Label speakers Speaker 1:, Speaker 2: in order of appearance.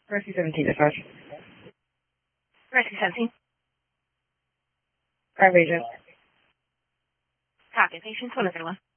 Speaker 1: Mercy 17 dispatch.
Speaker 2: Mercy 17.
Speaker 1: 5 agent.
Speaker 2: Copy. Patient 101.